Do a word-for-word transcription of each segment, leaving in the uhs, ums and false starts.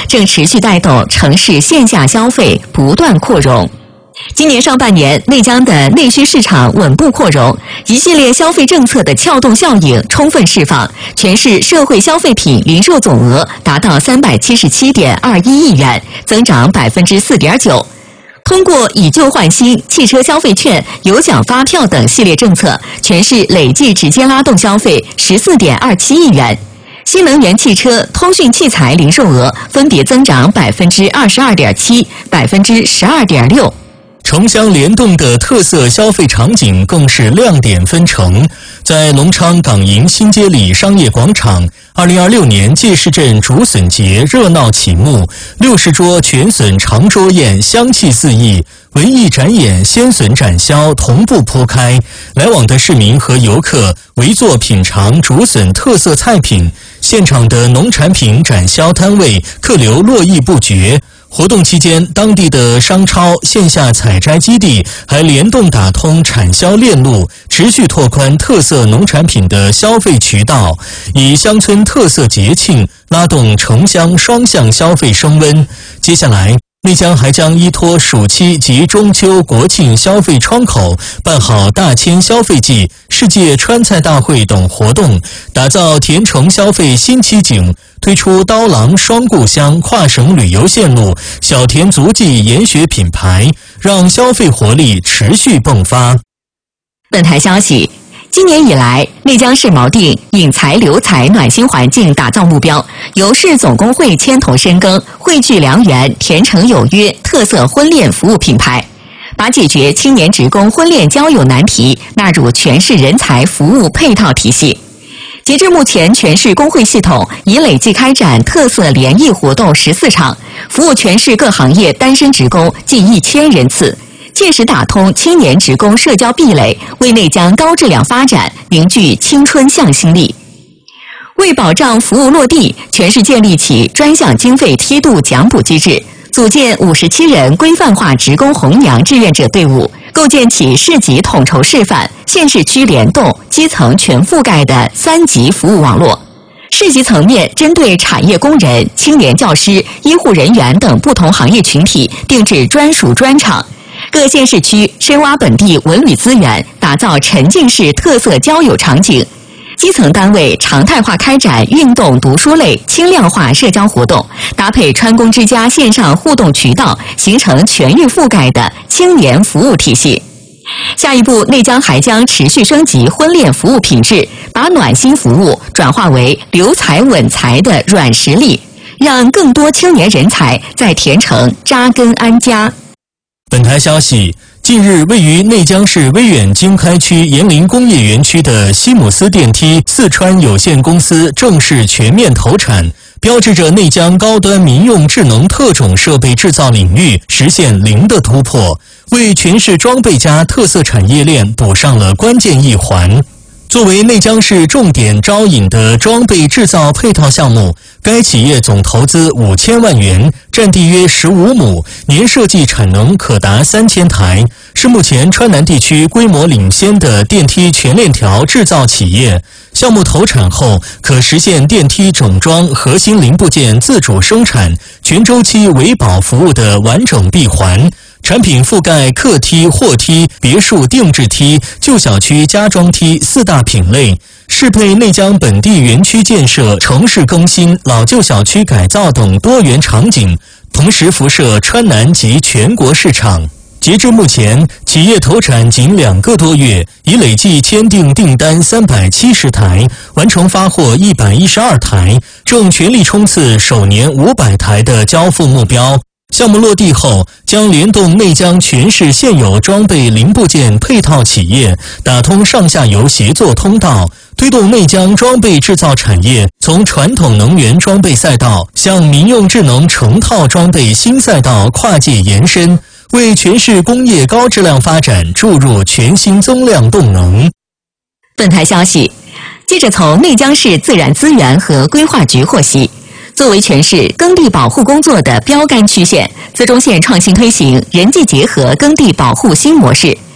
正持续带动城市线下消费不断扩容。今年上半年，内江的内需市场稳步扩容，一系列消费政策的撬动效应充分释放，全市社会消费品零售总额达到三百七十七点二一亿元，增长百分之四点九。通过以旧换新、汽车消费券、有奖发票等系列政策，全市累计直接拉动消费十四点二七亿元。新能源汽车、通讯器材零售额分别增长百分之二十二点七、百分之十二点六。 城乡联动的特色消费场景更是亮点纷呈。在隆昌港营新街里商业广场，二零二六年界市镇竹笋节热闹启幕，六十桌全笋长桌宴香气四溢，文艺展演、鲜笋展销同步铺开，来往的市民和游客围坐品尝竹笋特色菜品，现场的农产品展销摊位客流络绎不绝。活动期间，当地的商超、线下采摘基地还联动打通产销链路，持续拓宽特色农产品的消费渠道，以乡村特色节庆拉动城乡双向消费升温。接下来，内江还将依托暑期及中秋、国庆消费窗口，办好大千消费季、世界川菜大会等活动，打造甜城消费新奇景，推出刀郎双故乡跨省旅游线路、小田足迹研学品牌，让消费活力持续迸发。 本台消息，今年以来，内江市锚定引才留才暖心环境打造目标，由市总工会牵头深耕，汇聚良缘、甜城有约特色婚恋服务品牌，把解决青年职工婚恋交友难题纳入全市人才服务配套体系。截至目前，全市工会系统已累计开展特色联谊活动十四场，服务全市各行业单身职工近一千人次，切实打通青年职工社交壁垒，为内江高质量发展凝聚青春向心力。为保障服务落地，全市建立起专项经费梯度奖补机制，组建五十七人规范化职工红娘志愿者队伍，构建起市级统筹示范、县市区联动、基层全覆盖的三级服务网络。市级层面针对产业工人、青年教师、医护人员等不同行业群体定制专属专场。各县市区深挖本地文旅资源，打造沉浸式特色交友场景。基层单位常态化开展运动、读书类轻量化社交活动，搭配川工之家线上互动渠道，形成全域覆盖的青年服务体系。下一步，内江还将持续升级婚恋服务品质，把暖心服务转化为留才稳才的软实力，让更多青年人才在甜城扎根安家。 本台消息，近日，位于内江市威远经开区延陵工业园区的西姆斯电梯四川有限公司正式全面投产，标志着内江高端民用智能特种设备制造领域实现零的突破，为全市装备家特色产业链补上了关键一环。作为内江市重点招引的装备制造配套项目，该企业总投资五千万元，占地约十五亩，年设计产能可达三千台，是目前川南地区规模领先的电梯全链条制造企业。项目投产后，可实现电梯整装核心零部件自主生产、全周期维保服务的完整闭环。产品覆盖客梯、货梯、别墅定制梯、旧小区家装梯四大品类，适配内江本地园区建设、城市更新、老旧小区改造等多元场景，同时辐射川南及全国市场。截至目前，企业投产仅两个多月，已累计签订订单三百七十台，完成发货一百一十二台，正全力冲刺首年五百台的交付目标。项目落地后，将联动内江全市现有装备零部件配套企业，打通上下游协作通道，推动内江装备制造产业从传统能源装备赛道向民用智能成套装备新赛道跨界延伸，为全市工业高质量发展注入全新增量动能。 本台消息，记者从内江市自然资源和规划局获悉，作为全市耕地保护工作的标杆区县，淄中县创新推行人机结合耕地保护新模式，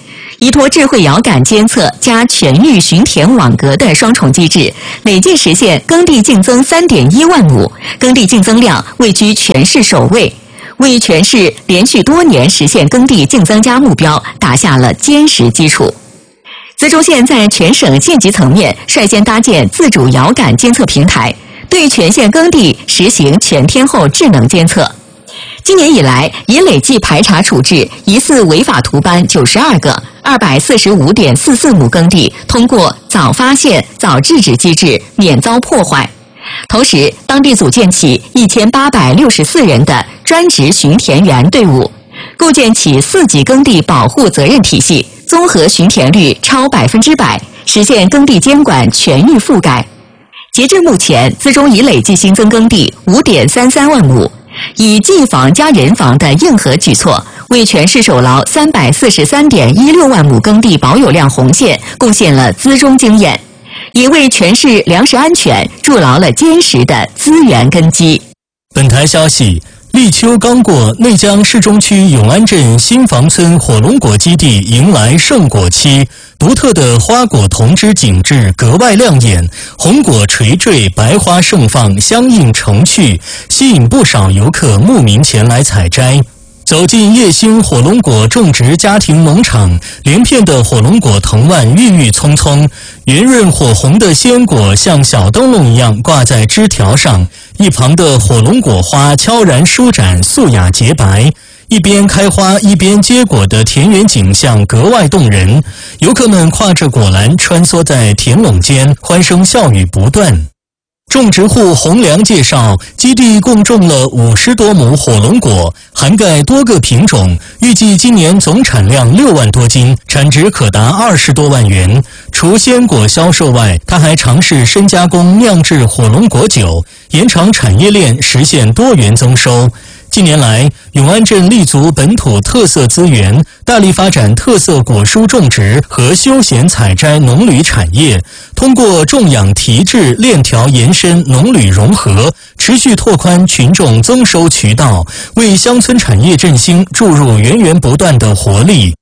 依托智慧遥感监测加全域巡田网格的双重机制，累计实现耕地净增 三点一万亩，耕地净增量位居全市首位，为全市连续多年实现耕地净增加目标打下了坚实基础。资中县在全省县级层面率先搭建自主遥感监测平台，对全县耕地实行全天候智能监测。今年以来，已累计排查处置疑似违法图班九十二个， 二百四十五点四四亩耕地通过早发现、早制止机制免遭破坏。同时，当地组建起一千八百六十四人的专职巡田员队伍，构建起四级耕地保护责任体系，综合巡田率超百分之百，实现耕地监管全域覆盖。截至目前，资中已累计新增耕地 五点三三万亩。以技防加人防的硬核举措，为全市守牢 三百四十三点一六万亩耕地保有量红线贡献了资中经验，也为全市粮食安全筑牢了坚实的资源根基。 本台消息，立秋刚过，内江市中区永安镇新房村火龙果基地迎来盛果期，独特的花果同枝景致格外亮眼，红果垂坠，白花盛放，相映成趣，吸引不少游客慕名前来采摘。走进叶兴火龙果种植家庭农场，连片的火龙果藤蔓郁郁葱葱，圆润火红的鲜果像小灯笼一样挂在枝条上，一旁的火龙果花悄然舒展，素雅洁白，一边开花一边结果的田园景象格外动人。游客们挎着果篮穿梭在田垄间，欢声笑语不断。种植户洪良介绍，基地共种了五十多亩火龙果，涵盖多个品种，预计今年总产量六万多斤，产值可达二十多万元。除鲜果销售外，他还尝试深加工酿制火龙果酒，延长产业链，实现多元增收。近年来，永安镇立足本土特色资源，大力发展特色果蔬种植和休闲采摘农旅产业，通过种养提质、链条延伸、农旅融合，持续拓宽群众增收渠道，为乡村产业振兴注入源源不断的活力。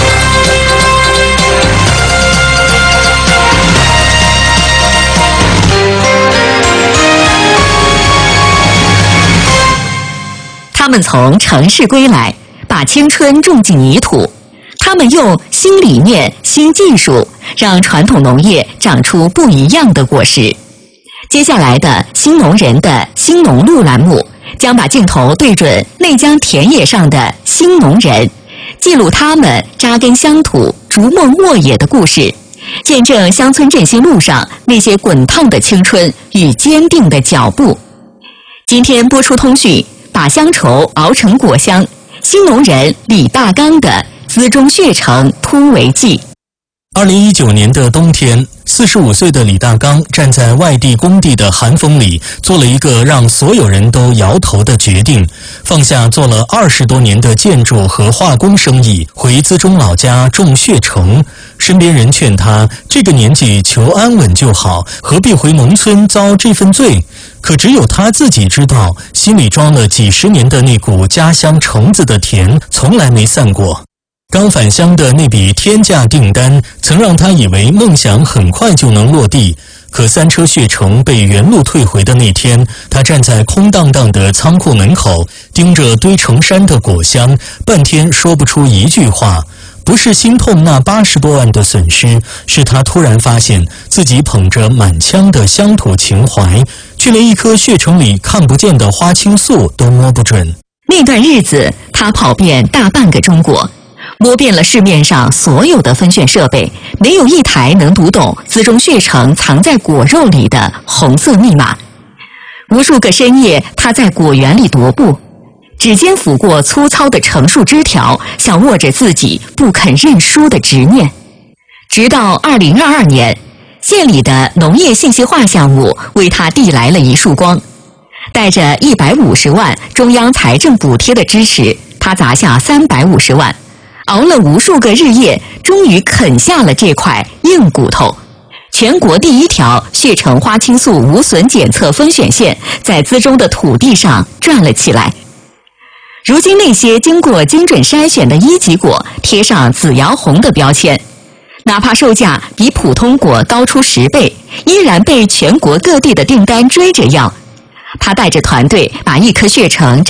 他们从城市归来，把青春种进泥土。他们用新理念、新技术，让传统农业长出不一样的果实。接下来的新农人的新农路栏目，将把镜头对准内江田野上的新农人，记录他们扎根乡土、逐梦沃野的故事，见证乡村振兴路上那些滚烫的青春与坚定的脚步。今天播出通讯，把乡愁熬成果香，新农人李大刚的资中血城突围记。 二零一九年的冬天，四十五岁的李大刚站在外地工地的寒风里，做了一个让所有人都摇头的决定，放下做了二十多年的建筑和化工生意，回资中老家种血橙。身边人劝他，这个年纪求安稳就好，何必回农村遭这份罪？可只有他自己知道，心里装了几十年的那股家乡橙子的甜，从来没散过。刚返乡的那笔天价订单，曾让他以为梦想很快就能落地。可三车血橙被原路退回的那天，他站在空荡荡的仓库门口，盯着堆成山的果箱，半天说不出一句话。不是心痛那八十多万的损失，是他突然发现自己捧着满腔的乡土情怀，却连一颗血橙里看不见的花青素都摸不准。 那段日子，他跑遍大半个中国，摸遍了市面上所有的分选设备，没有一台能读懂资中血橙藏在果肉里的红色密码。无数个深夜，他在果园里踱步，指尖抚过粗糙的橙树枝条，想握着自己不肯认输的执念。直到二零二二年，县里的农业信息化项目为他递来了一束光。带着一百五十万中央财政补贴的支持，他砸下三百五十万，熬了无数个日夜，终于啃下了这块硬骨头。全国第一条血橙花青素无损检测分选线在资中的土地上转了起来。 如今那些经过精准筛选的一级果贴上子瑶红的标签，哪怕售价比普通果高出十倍，依然被全国各地的订单追着要。他带着团队把一颗血橙